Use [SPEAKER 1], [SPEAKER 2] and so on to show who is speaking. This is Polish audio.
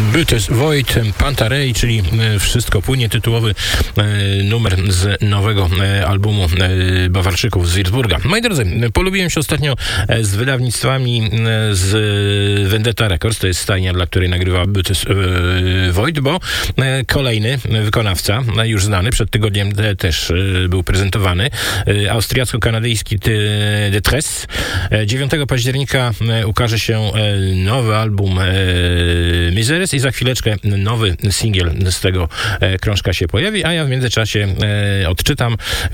[SPEAKER 1] Bytes Void Pantarei, czyli Wszystko płynie, tytułowy numer z nowego albumu Bawarczyków z Würzburga. Moi drodzy, polubiłem się ostatnio z wydawnictwami z Vendetta Records, to jest stajnia, dla której nagrywa Bytes Void, bo kolejny wykonawca, już znany, przed tygodniem też był prezentowany, austriacko-kanadyjski Detresse. 9 października ukaże się nowy album Miseres i za chwileczkę nowy singiel z tego krążka się pojawi, a ja w międzyczasie odczytam